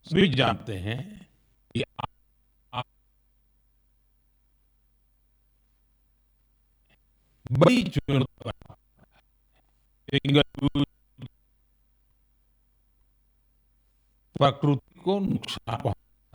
सभी जानते हैं कि आप बड़ी चुनौती सिंगल यूज प्रकृति को नुकसान पहुंचा